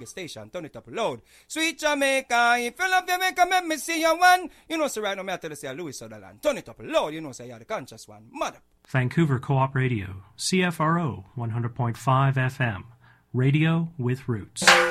reggae station. Turn it up loud. Sweet Jamaica, if you love Jamaica, let me see you one. You know, so right now, me I tell you, say Louis Sutherland. Turn it up loud. You know, say you're the conscious one. Mother. Vancouver Co-op Radio, CFRO 100.5 FM. Radio with Roots.